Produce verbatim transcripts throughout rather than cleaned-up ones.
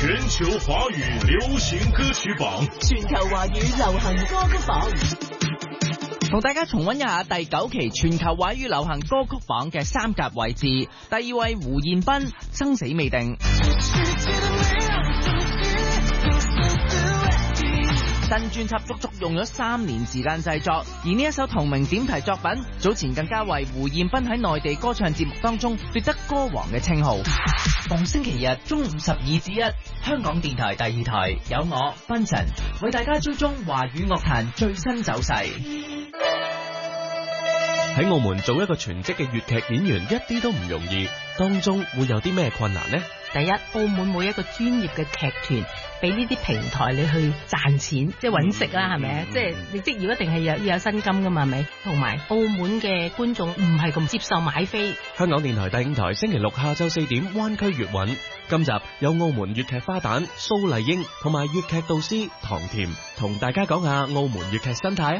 全球華語流行歌曲榜， 全球華語流行歌曲榜， 同大家重溫一下第九期全球華語流行歌曲榜嘅三甲位置。第二位胡彥斌，生死未定。新專輯足足用咗三年時間製作，而呢一首同名點題作品，早前更加為胡彥斌喺內地歌唱節目當中奪得歌王嘅稱號。逢星期日中午十二至一，香港電台第二台有我斌晨為大家追蹤華語樂壇最新走勢。 喺澳門做一個全職嘅粵劇演員一啲都唔容易，當中會有啲咩困難呢？ 第一，澳門每一個專業嘅劇團俾呢啲平台你去賺錢，即係揾食啦，係咪啊？即係你職業一定係有要有薪金噶嘛，係咪？同埋澳門嘅觀眾唔係咁接受買飛。 香港電台第五台星期六下晝四點，灣區粵韻。今集有澳門粵劇花旦蘇麗英同埋粵劇導師唐甜，同大家講下澳門粵劇生態啊！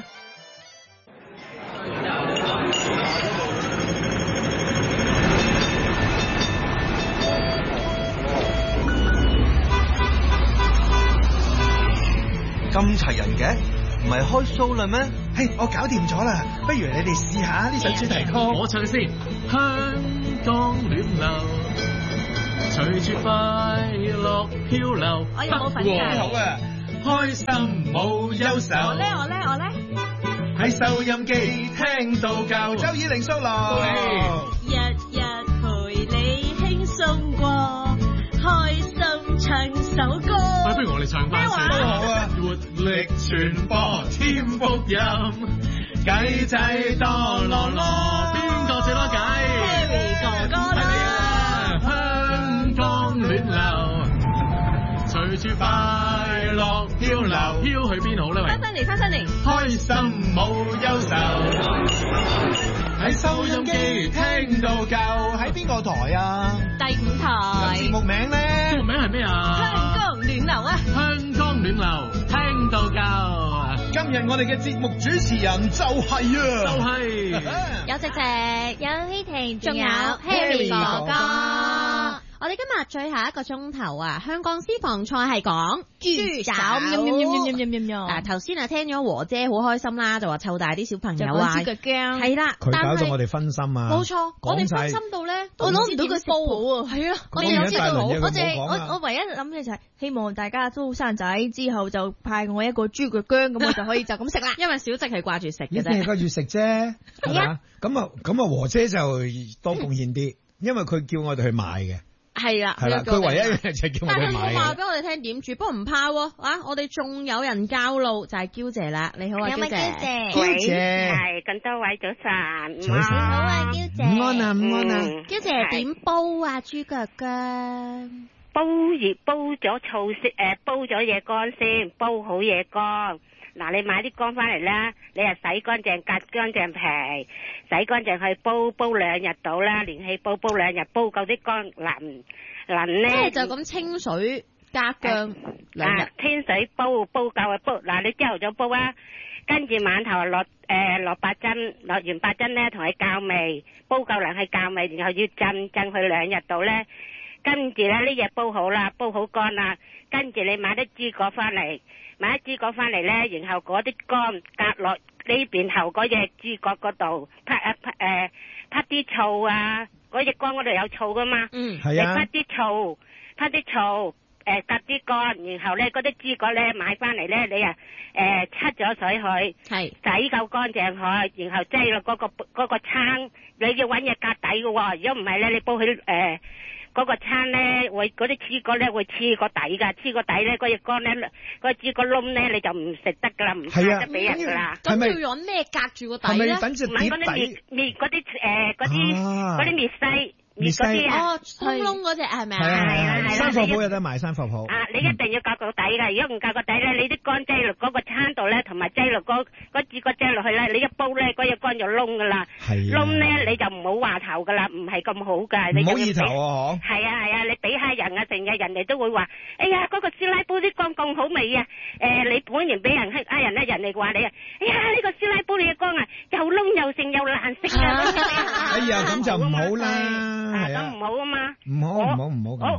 咁齊人嘅，唔係開 show 啦咩？嘿，我搞掂咗啦，不如你哋試下呢首主題曲。 我唱先。香江暖流，隨住快樂漂流。 我有冇份㗎？ 好啊，開心冇憂愁。 我咧，我咧，我咧。 喺收音機聽到教，周以玲 solo。 日日陪你輕鬆過，開心唱首歌。 喂，不如我哋唱翻先。 都好啊。活力傳播添福音，計仔多羅羅， 邊個最多計 ？Harry 哥哥啦。 係啊，香江暖流，隨住快樂漂流，飄去邊好咧？ 翻返嚟，翻返嚟， 開心冇憂愁。喺收音機聽到教，喺邊個台啊？ 第五台。 節目名咧？ 節目名係咩啊？ 香江暖流啊！ 香江暖流，聽到教。 今日我哋嘅節目主持人就係啊， 就係有直直，有希婷，仲有 Harry 哥哥。我哋今日最後一個鐘頭啊，香港私房菜係講豬手。嗱，頭先啊聽咗和姐好開心啦，就話湊大啲小朋友啊，係啦， 佢搞到我哋分心啊。 冇錯，我哋分心到咧，我攞唔到個煲啊。係啊，我哋有知道好，我哋我我唯一諗嘅就係希望大家都生仔之後就派我一個豬腳薑，咁我就可以就咁食啦。因為小直係掛住食嘅啫， 一定係掛住食啫，係嘛？咁啊咁啊，和姐就多貢獻啲，因為佢叫我哋去買嘅。 係啦， 係啦，佢唯一一樣就叫我哋買嘅。但係佢冇話俾我哋聽點煮，不過唔怕喎。啊，我哋仲有人教路，就係嬌姐啦。你好啊，嬌姐。 嬌姐， 係咁多位早晨。 早晨。 好啊，嬌姐。 午安啊，午安啊。 嬌姐點煲啊豬腳薑？ 煲熱煲咗醋先，誒煲咗嘢乾先，煲好嘢乾。嗱，你買啲乾翻嚟啦，你又洗乾淨，隔乾淨皮，洗乾淨去煲，煲兩日到啦，連氣煲煲兩日，煲夠啲乾腍腍咧。 即係就咁清水加薑兩日。 清水煲煲夠啊煲，嗱你朝頭早煲啊，跟住晚頭落誒落八珍，落完八珍咧同佢校味，煲夠涼去校味，然後要浸浸佢兩日到咧，跟住咧呢日煲好啦，煲好乾啦，跟住你買啲豬果翻嚟。買一豬角翻嚟咧，然後嗰啲乾隔落呢邊後嗰隻豬角嗰度，拍一拍誒，拍啲醋啊，嗰隻乾嗰度有醋噶嘛， 嗯， 係啊， 你拍啲醋，拍啲醋，誒隔啲乾，然後咧嗰啲豬角咧買翻嚟咧，你啊誒擦咗水去， 係洗夠乾淨佢，然後擠落嗰個嗰個餐，你要揾嘢隔底噶喎，如果唔係咧，你煲起誒。嗰個餐咧，會嗰啲豬角咧會黐個底噶，黐個底咧嗰隻乾咧，嗰個豬角窿咧你就唔食得噶啦，唔派得俾人噶啦。 咁要揾咩隔住個底咧？ 係咪等住碟底？ 嗰啲滅滅嗰啲誒嗰啲嗰啲滅西。 滅西哦，空窿嗰隻係咪啊？ 係啊係啊，山貨鋪有得賣山貨鋪。 啊，你一定要夾個底㗎，如果唔夾個底咧，你啲乾擠落嗰個餐度咧，同埋擠落嗰嗰豬角擠落去咧，你一煲咧，嗰隻乾就燶㗎啦。係。燶咧你就唔好話頭㗎啦，唔係咁好㗎。 唔好意頭啊！嗬。 係啊係啊，你俾下人啊，成日人哋都會話，哎呀嗰個師奶煲啲乾咁好味啊！誒，你本然俾人呃人咧，人哋話你啊，哎呀呢個師奶煲你嘅乾啊，又燶又剩又難食啊！ 哎呀，咁就唔好啦。 係啊，咁唔好啊嘛， 唔好唔好唔好咁得。 我煲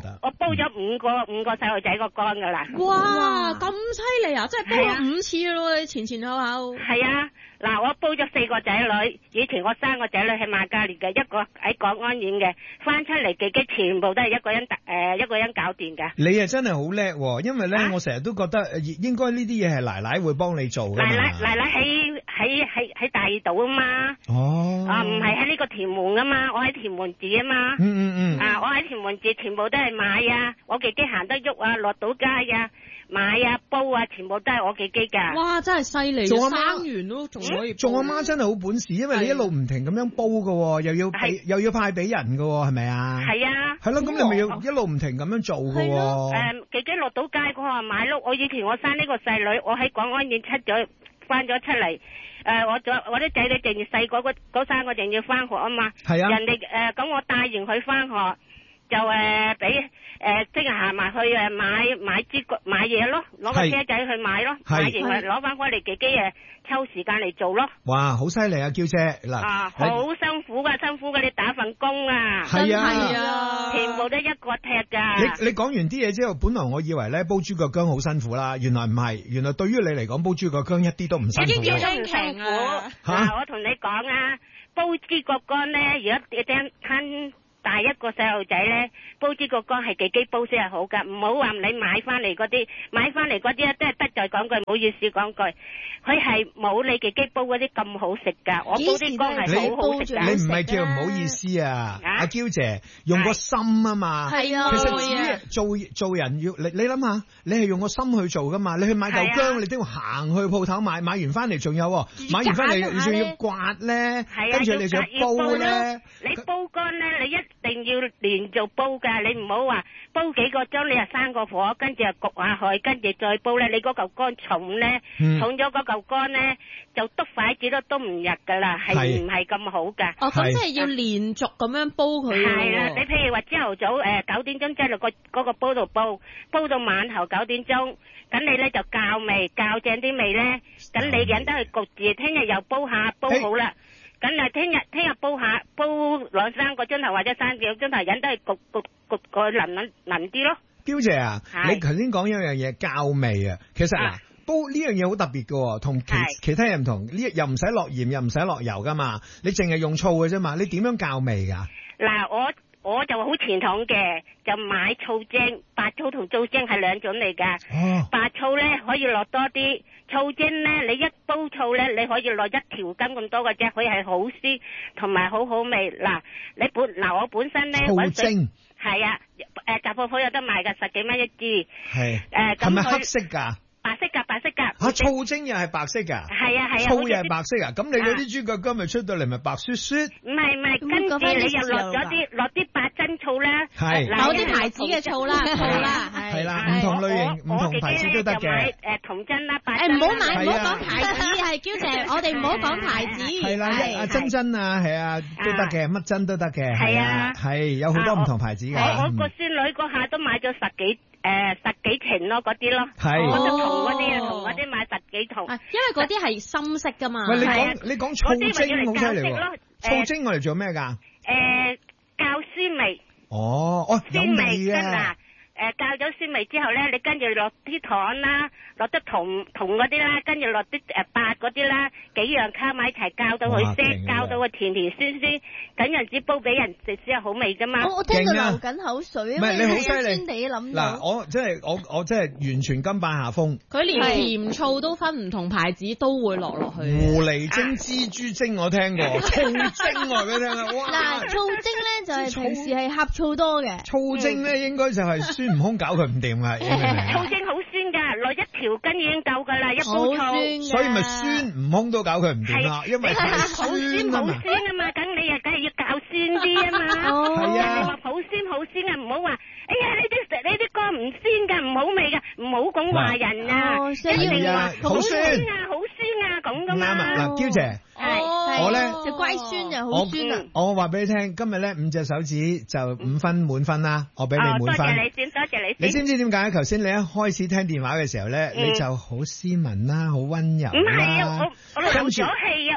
煲咗五個五個細路仔個缸噶啦。 哇，咁犀利啊！即係煲咗五次咯，前前後後。 係啊，嗱，我煲咗四個仔女，以前我三個仔女係瑪嘉烈嘅，一個喺港安縣嘅，翻出嚟自己全部都係一個人誒、呃、一個人搞掂㗎。 你啊真係好叻，因為咧、啊、我成日都覺得應該呢啲嘢係奶奶會幫你做㗎嘛。奶奶奶奶喺喺喺喺大島啊嘛。 哦。 啊，唔係喺呢個屯門啊嘛，我喺屯門住啊嘛。 嗯嗯嗯。 啊，我喺屯門住，全部都係買啊，我自己行得喐啊，落到街啊。買啊煲啊，全部都係我自己噶。 哇，真係犀利！ 做阿媽生完咯，仲可以做阿媽真係好本事，因為你一路唔停咁樣煲噶，又要俾又要派俾人噶，係咪啊？ 係啊。係咯，咁你咪要一路唔停咁樣做噶。係咯。 誒，自己落到街嗰下買咯。我以前我生呢個細女，我喺廣安縣出咗翻咗出嚟。誒，我仲我啲仔女仲要細個嗰嗰三個仲要翻學啊嘛。係啊。人哋誒，咁我帶完佢翻學。就誒俾誒即係行埋去誒買買支買嘢咯，攞個車仔去買咯，買完咪攞翻返嚟自己誒抽時間嚟做咯。 哇，好犀利啊，嬌姐嗱。 啊，好辛苦噶，辛苦噶，你打份工啊。 係啊， 係啊，全部都一個踢噶。 你你講完啲嘢之後，本來我以為咧煲豬腳姜好辛苦啦，原來唔係，原來對於你嚟講煲豬腳姜一啲都唔辛苦。 已經叫得唔辛苦。嗱，我同你講啊，煲豬腳姜咧，如果你聽吞。大一個細路仔咧，煲豬腳姜係自己煲先係好噶，唔好話你買翻嚟嗰啲，買翻嚟嗰啲咧都係得罪講句，唔好意思講句，佢係冇你自己煲嗰啲咁好食噶，我煲啲姜係好好食噶。 你唔係叫唔好意思啊，阿嬌姐用個心啊嘛， 係啊， 其實做做人要你你諗下，你係用個心去做噶嘛，你去買嚿姜，你都要行去鋪頭買，買完翻嚟仲有，買完翻嚟你仲要刮咧，跟住你仲要煲咧， 你煲姜咧，你一一定要連續煲㗎，你唔好話煲幾個鐘，你又生個火，跟住又焗下佢，跟住再煲咧，你嗰嚿乾重咧，嗯、重咗嗰嚿乾咧，就篤筷子都篤唔入㗎啦，係唔係咁好㗎？ 哦，咁即係要連續咁樣煲佢。 係啦，你譬如話朝頭早誒九點鐘即係落個嗰個煲度煲，煲到晚頭九點鐘，咁你咧就校味，校正啲味咧，咁你忍得去焗住，聽日又煲下，煲好啦。咁啊，聽日聽日煲下，煲兩三個鐘頭或者三幾個鐘頭，忍得係焗焗焗個腍腍腍啲咯。 嬌姐啊，你頭先講一樣嘢校味啊，其實嗱、啊、煲呢樣嘢好特別嘅，同其其他嘢唔同，呢又唔使落鹽，又唔使落油噶嘛，你淨係用醋嘅啫嘛，你點樣校味噶？嗱， 我我就好傳統嘅，就買醋精，白醋同醋精係兩種嚟噶。哦、白醋咧可以落多啲。醋精咧，你一煲醋咧，你可以落一條羹咁多嘅啫，佢係好鮮同埋好好味。嗱，你本嗱我本身咧， 醋精係啊，誒雜貨鋪有得賣噶，十幾蚊一支。 係誒，係咪黑色噶？ 白色噶，白色噶。 吓，醋精又係白色噶？ 係啊係啊。 醋又係白色啊？咁你嗰啲豬腳姜咪出到嚟咪白雪雪？ 唔係唔係，跟住你又落咗啲落啲八珍醋啦。 係。 有啲牌子嘅醋啦，醋啦， 係啦，唔同類型、唔同牌子都得嘅。 誒，童真啦，八珍。 誒，唔好買，唔好講牌子，係嬌姐，我哋唔好講牌子。 係啦，阿珍珍啊，係啊，都得嘅，乜珍都得嘅。係啊，係有好多唔同牌子嘅。 我我個孫女嗰下都買咗十幾。誒、呃，十幾埕咯，嗰啲咯， 係， 我就同嗰啲啊，同嗰啲買十幾埕， 因為嗰啲係深色噶嘛。 喂，你講你講醋精好犀利喎，醋精我哋做咩噶？誒、 呃，較酸味。 哦，哦，有味啊。 誒，校咗酸味之後咧，你跟住落啲糖啦，落啲糖糖嗰啲啦，跟住落啲誒白嗰啲啦，幾樣溝埋一齊校到佢色，校到佢甜甜酸酸，咁樣子煲俾人食先係好味噶嘛。 我我聽到流緊口水啊！ 唔係你好犀利， 酸地諗嗱，我真係我我真係完全甘拜下風。 佢連甜醋都分唔同牌子都會落落去。 狐狸精、蜘蛛精我聽過，醋精我俾你聽啦。哇！ 嗱，醋精咧就係平時係呷醋多嘅， 醋精咧應該就係酸。悟空搞佢唔掂啊！ 醋精好酸噶，落一條羹已經夠噶啦，一煲醋。 所以咪酸，悟空都搞佢唔掂啦，因為太酸啊嘛。 好酸啊嘛，咁你又梗係要較酸啲啊嘛。 哦， 係啊。 你話好酸好酸啊，唔好話，哎呀呢啲食呢啲歌唔酸噶，唔好味噶，唔好講話人啊，一定話好酸啊，好酸啊咁噶嘛。 啱啊，嗱，嬌姐。 哦， 我咧就乖酸就好酸啊！ 我話俾你聽，今日咧五隻手指就五分滿分啦，我俾你滿分。 多謝你先，多謝你先。 你知唔知點解？頭先你一開始聽電話嘅時候咧，你就好斯文啦，好溫柔啦。 唔係啊，我我漏咗氣啊，我隻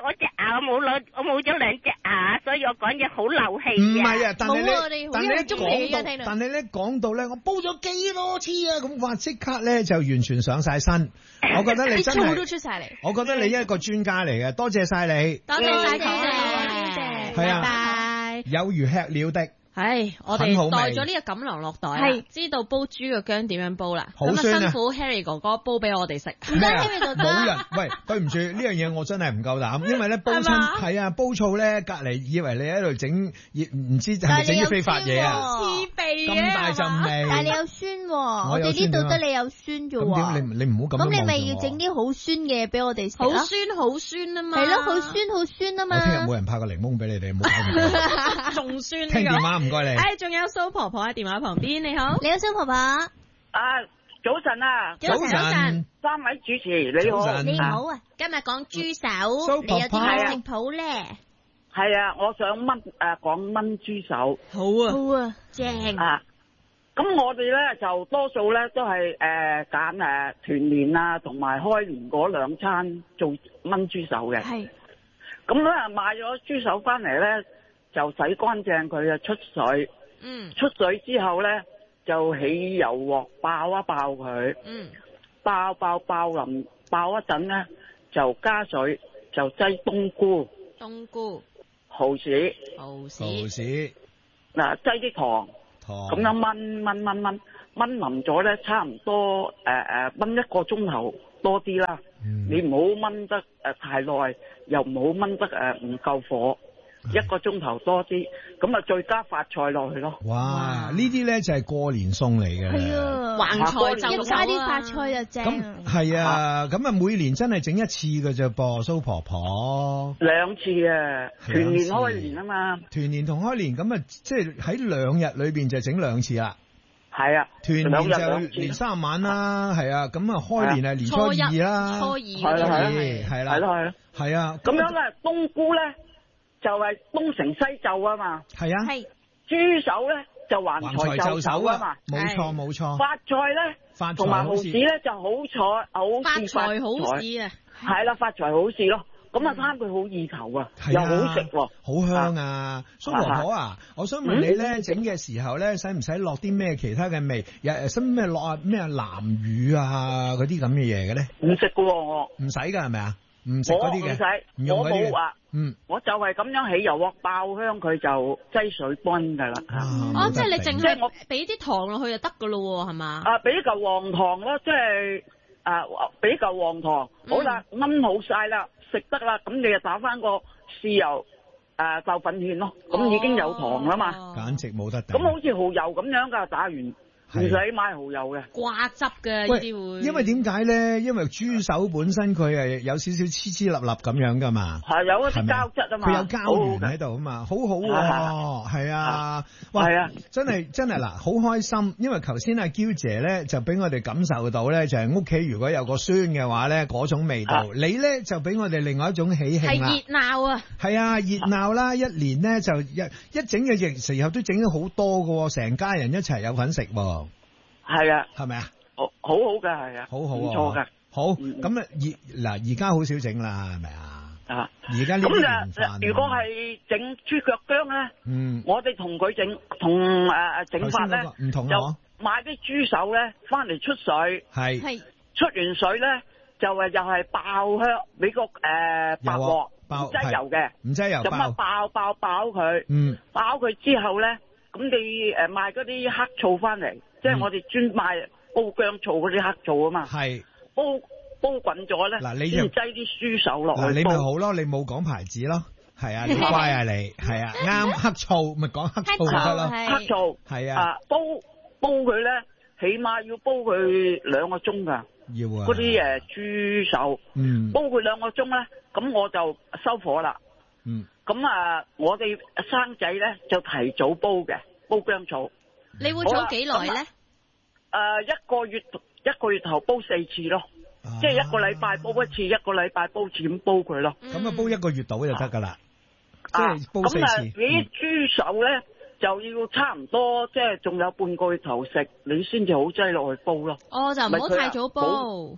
牙，我冇攞，我冇咗兩隻牙，所以我講嘢好漏氣啊。 唔係啊，但係冇啊你你好但係你中意講到，但係咧講到咧，我煲咗幾多次啊，咁哇即刻咧就完全上晒身。我覺得你真係， 都出晒嚟。 我覺得你一個專家嚟嘅，多謝晒你。 多謝晒，多謝， 係啊， 拜拜。 有如吃了的。 唉，我哋袋咗呢個錦囊落袋， 係知道煲豬腳薑點樣煲啦。 好酸啊！ 辛苦 Harry 哥哥煲俾我哋食。 唔得 Harry 哥哥。 冇人，喂，對唔住呢樣嘢，我真係唔夠膽，因為咧煲親係啊，煲醋咧隔離以為你喺度整，唔知係咪整啲非法嘢啊？ 刺鼻咁大陣味。 但係你有酸喎，我哋呢度得你有酸啫喎。 咁點？你你唔好咁樣望住我。 咁你咪要整啲好酸嘅俾我哋食。 好酸好酸啊嘛。 係咯，好酸好酸啊嘛。 我聽日冇人派個檸檬俾你哋，冇搞仲酸。 聽電話唔該你。 唉，仲有蘇婆婆喺電話旁邊，你好。 你好，蘇婆婆。 啊，早晨啊， 早晨，早晨， 三位主持你好， 你好啊，今日講豬手，你有啲咩食譜咧？ 係啊，我想炆誒講炆豬手。 好啊， 好啊，正啊！咁我哋咧就多數咧都係誒揀誒團年啊，同埋開年嗰兩餐做炆豬手嘅。係。咁咧買咗豬手翻嚟咧，就洗乾淨佢啊，出水。嗯。出水之後咧，就起油鑊爆一爆佢。嗯。爆爆爆淋爆一陣咧，就加水，就擠冬菇。 冬菇。 蠔豉。 蠔豉。 蠔豉。 嗱，擠啲糖。糖。咁樣燜燜燜燜燜腍咗咧，差唔多誒誒燜一個鐘頭多啲啦。嗯。你唔好燜得誒太耐，又唔好燜得誒唔夠火。一個鐘頭多啲，咁啊再加發菜落去咯。 哇！呢啲咧就係過年餸嚟嘅。係啊， 橫菜就一加啲發菜就正。 咁係啊，咁啊每年真係整一次嘅啫噃，蘇婆婆。 兩次啊，團年開年啊嘛。團年同開年咁啊，即係喺兩日裏邊就整兩次啦。 係啊， 團年就年三晚啦，係啊，咁啊開年係年初二啦， 初二係啦，係啦， 係啦， 係啊。 咁樣咧，冬菇咧。就係東成西就啊嘛， 係啊， 係豬手咧就橫財就手啊嘛， 冇錯冇錯。 發菜咧，同埋蠔豉咧就好彩好事發財好事啊， 係啦，發財好事咯。咁啊貪佢好意頭啊，又好食喎， 好香啊！蘇婆婆啊，我想問你咧，整嘅時候咧，使唔使落啲咩其他嘅味？又使咩落啊咩南乳啊嗰啲咁嘅嘢嘅咧？ 唔食噶喎，我唔使噶係咪啊？唔食嗰啲嘅， 唔使，我冇啊。 嗯， 我就係咁樣起油鑊爆香，佢就擠水溫噶啦。 哦，即係你淨係我俾啲糖落去就得噶咯，係嘛？ 啊，俾嚿黃糖咯，即係啊，俾嚿黃糖。好啦，炆好晒啦，食得啦，咁你就打翻個豉油啊豆粉芡咯，咁已經有糖啦嘛。 簡直冇得頂。 咁好似蠔油咁樣噶，打完。唔使買蠔油嘅， 掛汁嘅呢啲會。 因為點解咧？因為豬手本身佢係有少少黐黐立立咁樣噶嘛。係有一啲膠質啊嘛。 佢有膠原喺度啊嘛，好好喎。係啊，哇，真係真係嗱，好開心。因為頭先阿嬌姐咧就俾我哋感受到咧，就係屋企如果有個孫嘅話咧，嗰種味道。你咧就俾我哋另外一種喜慶啦。 係熱鬧啊！ 係啊，熱鬧啦！一年咧就一一整嘅時候都整咗好多噶，成家人一齊有份食。 係啊， 係咪啊？ 好好好嘅，係啊， 好好唔錯嘅。 好咁啊，而嗱而家好少整啦，係咪啊？啊，而家呢啲年飯，如果係整豬腳薑咧，嗯，我哋同佢整同誒整法咧唔同， 就買啲豬手咧翻嚟出水， 係係出完水咧就誒又係爆香，俾個誒白鑊唔擠油嘅， 唔擠油， 咁啊爆爆爆佢，嗯，爆佢之後咧，咁你誒買嗰啲黑醋翻嚟。即係我哋專賣煲薑醋嗰啲黑醋啊嘛，係煲煲滾咗咧，嗱你就擠啲豬手落去， 嗱你咪好咯，你冇講牌子咯，係啊，你乖啊你，係啊啱黑醋咪講黑醋就得咯， 黑醋係啊， 煲煲佢咧，起碼要煲佢兩個鐘噶， 要啊， 嗰啲誒豬手，嗯，煲佢兩個鐘咧，咁我就收火啦，嗯，咁啊我哋生仔咧就提早煲嘅，煲薑醋。 你會早幾耐咧？誒、 呃，一個月一個月頭煲四次咯，啊、即係一個禮拜煲一次，一個禮拜煲次咁煲佢咯。 咁啊、嗯，煲一個月到就得噶啦， 啊、 即係煲四次。咁啊， 你啲豬手咧、嗯、就要差唔多，即係仲有半個月頭食，你先至好擠落去煲咯。 哦，就唔好太早煲。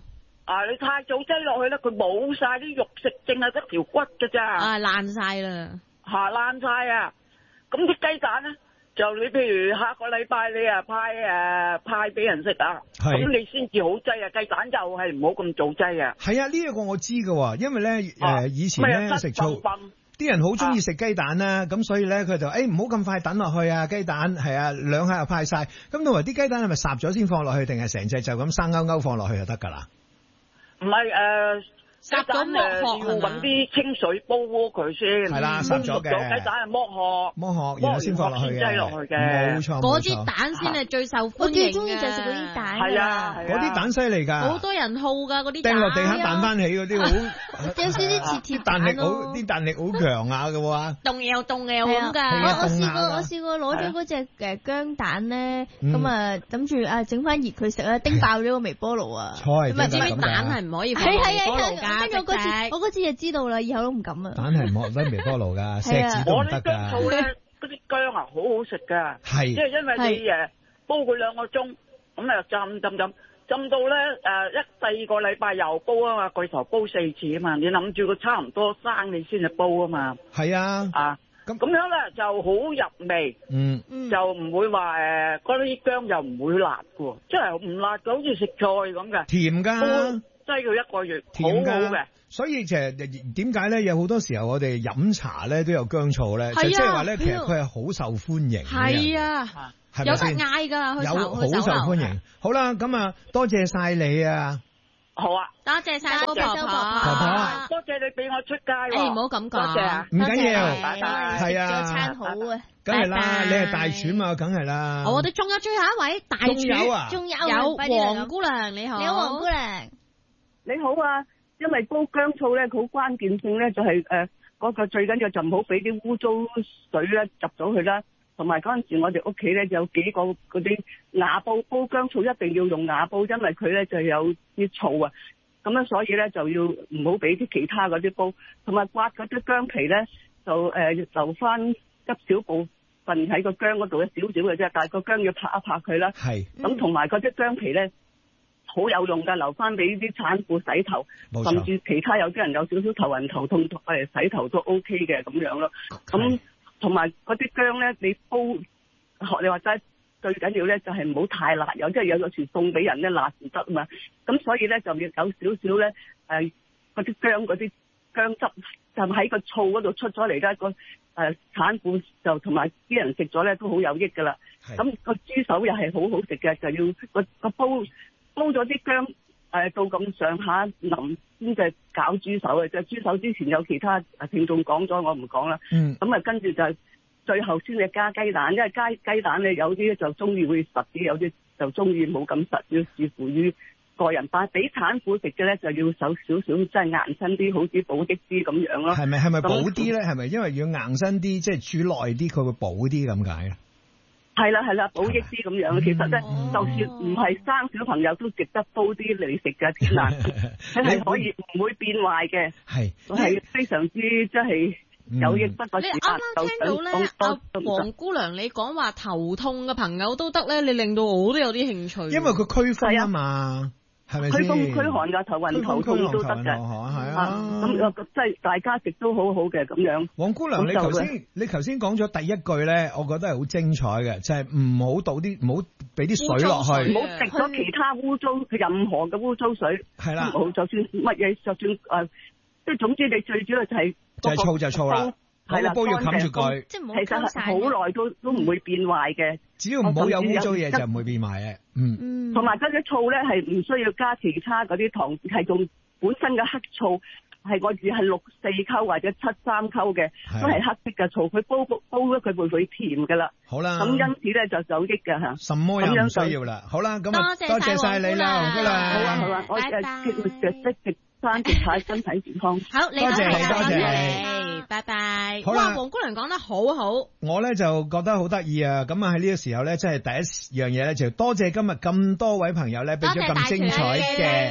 啊，你太早擠落去咧，佢冇晒啲肉食，淨係得條骨㗎咋。 啊，爛晒啦， 嚇爛晒啊！咁啲雞蛋咧，就你譬如下個禮拜你啊派誒派俾人食啊，咁你先至好擠啊！雞蛋就係唔好咁早擠啊。 係啊，呢一個我知㗎，因為咧誒以前咧食醋。啲人好中意食雞蛋啦，咁、啊、所以咧佢就誒唔好咁快等落去啊！雞蛋係啊，兩下就派晒。咁同埋啲雞蛋係咪烚咗先放落去，定係成隻就咁生勾勾放落去就得㗎啦？ 唔係誒。烚咗剝殼，要揾啲清水煲鍋佢先。係啦，烚咗嘅。雞蛋係剝殼， 剝殼，然後先放落去嘅。 擠落去嘅。 冇錯， 嗰啲蛋先係最受歡迎嘅。我最中意就係食嗰啲蛋。 係啊， 嗰啲蛋犀利㗎。 好多人好㗎嗰啲蛋。 掟落地下彈翻起嗰啲好。 有少少似鐵彈力好，啲彈力好強下嘅喎。 凍又凍又咁㗎。 我我試過我試過攞咗嗰隻誒薑蛋咧，咁啊諗住啊整翻熱佢食啦，叮爆咗個微波爐啊。 錯係知啲蛋係唔可以放微波爐㗎。 跟住我嗰次。我嗰次就知道啦，以後都唔敢啊！ 蛋係唔可以微波爐噶，錫紙都唔得噶。 我啲薑醋咧，嗰啲薑啊，好好食噶。係，即係因為你誒煲佢兩個鐘，咁啊浸浸浸浸到咧誒一第二個禮拜又煲啊嘛，蓋頭煲四次啊嘛，你諗住佢差唔多生你先至煲啊嘛。係啊，啊咁咁樣咧就好入味，嗯，就唔會話誒嗰啲薑又唔會辣嘅，即係唔辣嘅，好似食菜咁嘅。甜噶。擠佢一個月，甜好好嘅。所以其實點解咧？有好多時候我哋飲茶咧都有薑醋咧，就即係話咧，其實佢係好受歡迎嘅。係啊，有得嗌㗎，有好受歡迎。好啦，咁啊，多謝晒你啊！好啊，多謝晒婆婆，婆婆，多謝你俾我出街喎。誒，唔好咁講，多謝啊，唔緊要，係啊，做餐好啊，梗係啦，你係大廚嘛，梗係啦。我哋仲有最後一位大廚，仲有有黃姑娘，你好，你好黃姑娘。 你好啊，因為煲薑醋咧，好關鍵性咧就係誒嗰個最緊要就唔好俾啲污糟水咧入咗去啦。同埋嗰陣時我哋屋企咧有幾個嗰啲瓦煲，煲薑醋一定要用瓦煲，因為佢咧就有啲醋啊。咁樣所以咧就要唔好俾啲其他嗰啲煲，同埋刮嗰啲薑皮咧就誒、呃、留翻一小部分喺個薑嗰度，一少少嘅啫，但係個薑要拍一拍佢啦。係。咁同埋嗰啲薑皮咧。好有用㗎，留翻俾啲產婦洗頭，甚至其他有啲人有少少頭暈頭痛，誒洗頭都 O K 嘅咁樣咯。咁同埋嗰啲薑咧，你煲學你話齋，最緊要咧就係唔好太辣，有即係有有時送俾人咧辣唔得啊嘛。咁所以咧就要有少少咧誒嗰啲薑嗰啲薑汁就喺個醋嗰度出咗嚟咧，個誒產婦就同埋啲人食咗咧都好有益㗎啦。咁個豬手又係好好食嘅，就要個個煲。煲咗啲薑誒、呃、到咁上下腍先至搞豬手嘅，即係豬手之前有其他聽眾講咗，我唔講啦。嗯。咁啊，跟住就最後先至加雞蛋，因為加雞蛋咧有啲就中意會實啲，有啲就中意冇咁實，要視乎於個人。但係俾產婦食嘅咧就要手少少，即係硬身啲，好似補益啲咁樣咯。係咪係咪補啲咧？係咪因為要硬身啲，即係煮耐啲，佢會補啲咁解啊？係啦係啦，補益啲咁樣，其實咧，哦、就算唔係生小朋友都值得煲啲嚟食嘅，天啊！佢係可以唔會變壞嘅，係係非常之即係有益不過時。你啱啱聽到咧，阿黃姑娘你講話頭痛嘅朋友都得咧，你令到我都有啲興趣。因為佢驅風啊嘛。係咪先？驅風驅寒㗎，頭暈頭痛都得嘅，係啊。咁即係大家食都好好嘅咁樣。黃姑娘，你頭先你頭先講咗第一句咧，我覺得係好精彩嘅，就係唔好倒啲，唔好俾啲水落去，唔好食咗其他污糟，任何嘅污糟水。係啦，好，就算乜嘢，就算誒，即係總之你最主要就係就係醋就醋啦。係啦，煲要冚住佢，即係唔好溝晒，好耐都都唔會變壞嘅。只要唔好有污糟嘢就唔會變壞嘅。嗯，同埋嗰啲醋咧係唔需要加其他嗰啲糖，係用本身嘅黑醋，係我只係六四溝或者七三溝嘅，都係黑色嘅醋。佢煲煲咗佢會會甜噶啦。好啦，咁因此咧就有益嘅吓。什麼又唔需要啦？好啦，咁啊多謝晒你啦，黃姑娘。好啊好啊，我誒積極積極生極下身體健康。好，多謝你多謝你，拜拜。好啦，黃姑娘講得好好。我咧就覺得好得意啊！咁啊喺呢個時候咧，真係第一樣嘢咧就多謝今日咁多位朋友咧俾咗咁精彩嘅。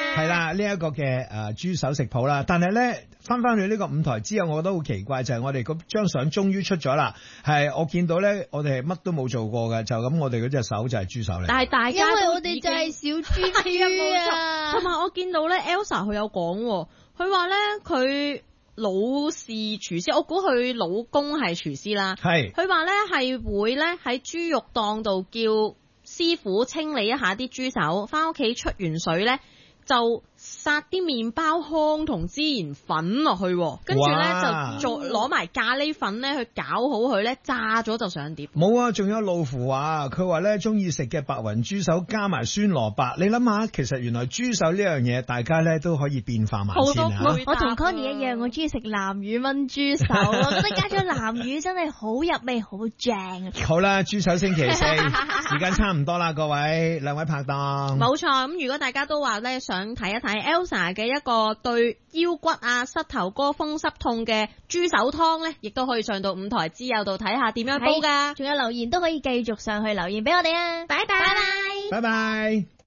係啦，呢、這、一個嘅誒豬手食譜啦。但係咧翻翻去呢個舞台之後，我覺得好奇怪，就係、是、我哋嗰張相終於出咗啦。係我見到咧，我哋係乜都冇做過嘅，就咁我哋嗰隻手就係豬手嚟。 但係大家因為我哋就係小豬豬啊。 同埋我見到咧 Elsa 佢有講，佢話咧佢老是廚師，我估佢老公係廚師啦。係。佢話咧係會咧喺豬肉檔度叫師傅清理一下啲豬手，翻屋企出完水咧就撒啲麵包糠同孜然粉落去，跟住咧就做攞埋咖喱粉咧去攪好佢咧，炸咗就上碟。 冇啊，仲有老虎話，佢話咧中意食嘅白雲豬手加埋酸蘿蔔。你諗下，其實原來豬手呢樣嘢，大家咧都可以變化萬千啊！ 我同 Connie 一樣，我中意食南乳炆豬手，我覺得加咗南乳真係好入味，好正啊！ 好啦，豬手星期四時間差唔多啦，各位兩位拍檔。 冇錯，咁如果大家都話咧想睇一睇 Elsa 嘅一個對腰骨啊、膝頭哥風濕痛嘅豬手湯咧，亦都可以上到五台之友度睇下點樣煲噶。 仲有留言都可以繼續上去留言俾我哋啊！拜拜，拜拜， 拜拜。